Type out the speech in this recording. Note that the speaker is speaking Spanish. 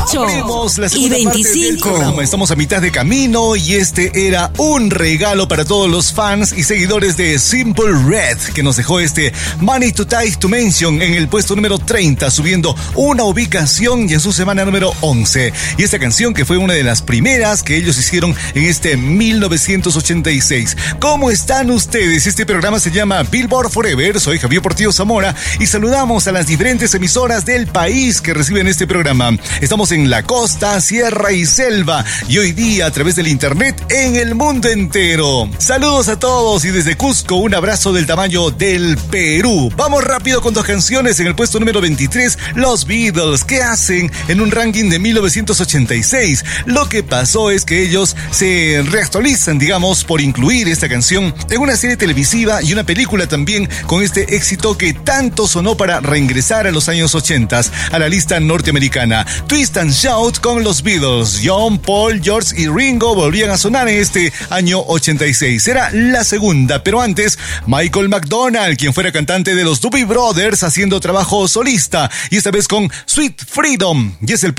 28 y 25. Estamos a mitad de camino y este era un regalo para todos los fans y seguidores de Simple Red, que nos dejó este Money Too Tight to Mention en el puesto número 30, subiendo una ubicación y en su semana número 11. Y esta canción que fue una de las primeras que ellos hicieron en este 1986. ¿Cómo están ustedes? Este programa se llama Billboard Forever. Soy Javier Portillo Zamora y saludamos a las diferentes emisoras del país que reciben este programa. Estamos en la costa, sierra y selva y hoy día a través del internet en el mundo entero. Saludos a todos y desde Cusco un abrazo del tamaño del Perú. Vamos rápido con dos canciones. En el puesto número 23, los Beatles. ¿Qué hacen en un ranking de 1986? Lo que pasó es que ellos se reactualizan, digamos, por incluir esta canción en una serie televisiva y una película también con este éxito que tanto sonó para reingresar a los años 80 a la lista norteamericana. Twist and Shout con los Beatles. John, Paul, George y Ringo volvían a sonar en este año 86. Era la segunda, pero antes Michael McDonald, quien fuera cantante de los Doobie Brothers, haciendo trabajo solista y esta vez con Sweet Freedom. Y es el